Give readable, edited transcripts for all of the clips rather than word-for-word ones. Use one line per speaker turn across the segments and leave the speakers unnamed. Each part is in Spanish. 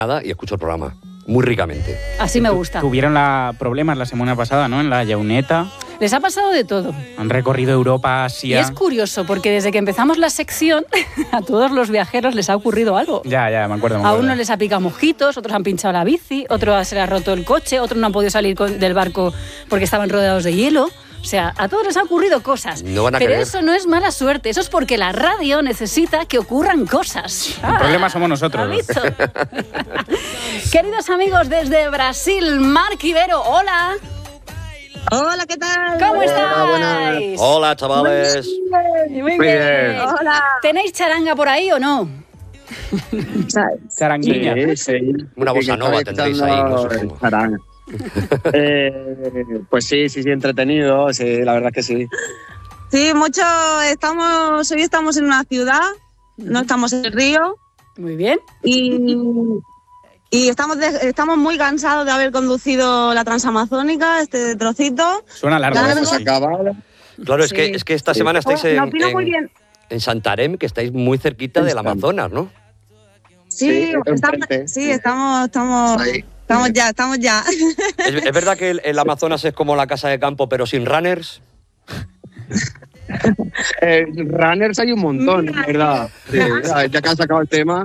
nada y escucho el programa muy ricamente.
Así me gusta.
Tuvieron problemas la semana pasada, ¿no? En la Llauneta.
Les ha pasado de todo.
Han recorrido Europa,
Y
Asia.
es curioso, porque desde que empezamos la sección, a todos los viajeros les ha ocurrido algo.
Ya, me acuerdo.
A unos les ha picado mosquitos, otros han pinchado la bici, otros se les ha roto el coche, otros no han podido salir del barco porque estaban rodeados de hielo. O sea, a todos les han ocurrido cosas.
No van a
Pero
creer.
eso no es mala suerte, eso es porque la radio necesita que ocurran cosas.
El problema somos nosotros.
¿Has visto? Queridos amigos desde Brasil, Marc Ibero, hola.
Hola, ¿qué tal?
¿Cómo
Hola,
estáis?
Hola, chavales.
Muy bien.
Hola.
¿Tenéis charanga por ahí o no?
Charanguilla.
Sí.
Una bossa nova tendréis ahí, no supongo.
Pues sí, entretenido, sí, la verdad que sí.
Sí, mucho. Hoy estamos en una ciudad, no estamos en el río
Muy bien.
y estamos muy cansados de haber conducido la Transamazónica, este trocito.
Suena largo.
Ya
eso,
hemos
sí.
acabado.
Claro,
Sí.
es que esta semana estáis
Lo opino muy bien.
en Santarém, que estáis muy cerquita del Amazonas, ¿no?
Sí,
enfrente.
estamos
Ahí.
ya.
¿Es verdad que el Amazonas es como la casa de campo, pero sin runners?
Runners hay un montón, la verdad. Sí, ya que han sacado el tema.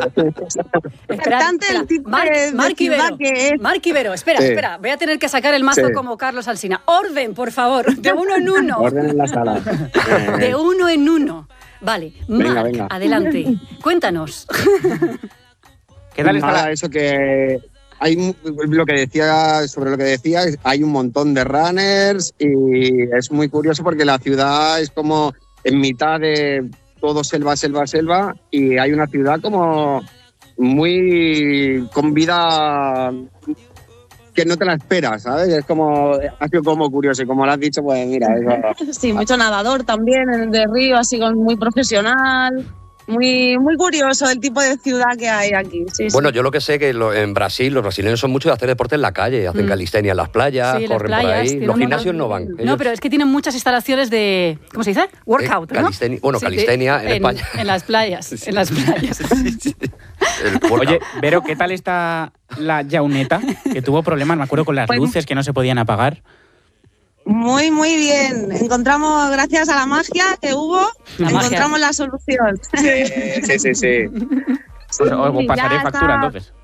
Bastante el tipo de ciudad que es.
Marc Ibero, espera,
Sí.
espera. Voy a tener que sacar el mazo
Sí.
como Carlos Alsina. Orden, por favor, de uno en uno.
Orden en la sala.
De uno en uno. Vale, Marc,
venga.
adelante. Cuéntanos.
¿Qué tal está
Nada,
la...
eso que sobre lo que decía, hay un montón de runners y es muy curioso porque la ciudad es como en mitad de todo selva y hay una ciudad como muy con vida que no te la esperas, ¿sabes? Es como, ha sido como curioso y como lo has dicho, pues mira, eso.
Sí, mucho nadador también en el de río, así muy profesional. Muy curioso el tipo de ciudad que hay aquí. Sí,
Bueno, yo lo que sé que en Brasil los brasileños son muchos de hacer deporte en la calle, hacen calistenia en las playas,
Sí, las
corren por
playas,
ahí.
tienen
Los
un
gimnasios
montón.
no van.
No, pero es que tienen muchas instalaciones de... ¿Cómo se dice? Workout, ¿no?
Calistenia en España.
En las playas, en las playas.
Oye, Vero, ¿qué tal está la Llauneta? Que tuvo problemas, me acuerdo, con las
Pues-
luces que no se podían apagar.
Muy bien. Encontramos, gracias a la magia que hubo,
La magia.
encontramos la solución.
Sí.
Pues os pasaré
Ya
factura,
está.
entonces.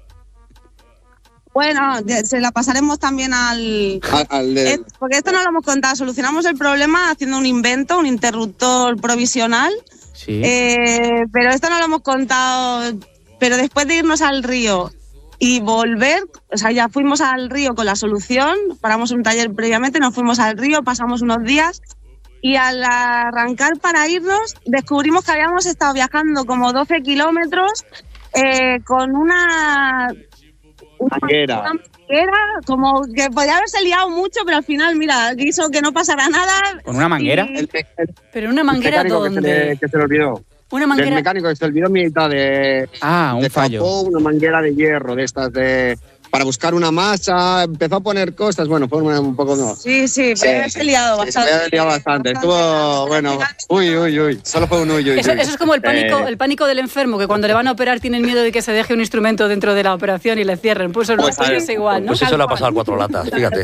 Bueno, se la pasaremos también al...
Al
porque esto no lo hemos contado. Solucionamos el problema haciendo un invento, un interruptor provisional.
Sí.
Pero esto no lo hemos contado. Pero después de irnos al río y volver, o sea, ya fuimos al río con la solución, paramos un taller previamente, nos fuimos al río, pasamos unos días y al arrancar para irnos descubrimos que habíamos estado viajando como 12 kilómetros con una
manguera.
como que podía haberse liado mucho, pero al final, mira, quiso que no pasara nada.
¿Con una manguera?
Y-
El
Pero una manguera
mecánico
¿dónde?
que se le olvidó.
Una
Del
manguera...
mecánico que se olvidó en mitad de
Un fallo.
tapó una manguera de hierro de estas para buscar una masa, empezó a poner cosas, bueno, fue un poco no.
Sí, podía haberse liado
Se
bastante.
había liado bastante. Estuvo, bueno, uy, solo fue un uy.
Eso es como el pánico del enfermo, que cuando le van a operar tienen miedo de que se deje un instrumento dentro de la operación y le cierren. Pues eso
Pues, a ver,
es igual, ¿no?
Pues eso le ha pasado al Cuatro Latas, fíjate.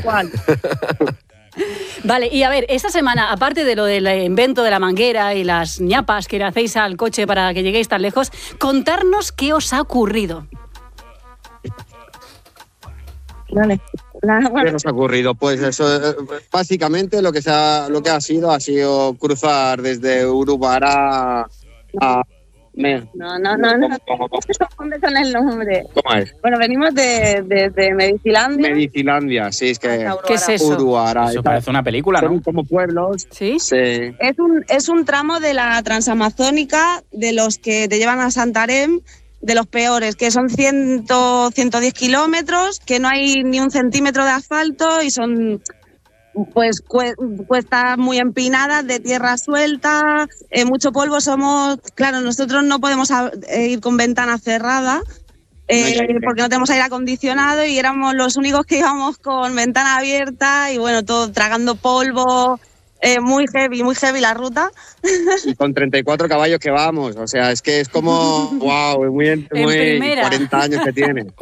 Vale, y a ver, esta semana, aparte de lo del invento de la manguera y las ñapas que le hacéis al coche para que lleguéis tan lejos, contarnos qué os ha ocurrido.
Vale.
¿Qué nos ha ocurrido? Pues eso, básicamente lo que ha sido cruzar desde Urubará a
No.
¿Cómo
¿Dónde con el nombre?
es?
Bueno, venimos desde Medicilandia.
Medicilandia, sí, es que
hasta
¿Qué es eso?
Urubará.
Eso parece una película,
Son
¿no?
como pueblos.
¿Sí?
Sí.
Es un tramo de la Transamazónica de los que te llevan a Santarém, de los peores, que son 110 kilómetros, que no hay ni un centímetro de asfalto y son pues cuestas muy empinadas, de tierra suelta, mucho polvo. Claro, nosotros no podemos ir con ventana cerrada, porque no tenemos aire acondicionado y éramos los únicos que íbamos con ventana abierta y bueno, todo tragando polvo. Muy heavy la ruta.
Y con 34 caballos que vamos, o sea, es que es como, wow, muy
primera.
40 años que tiene.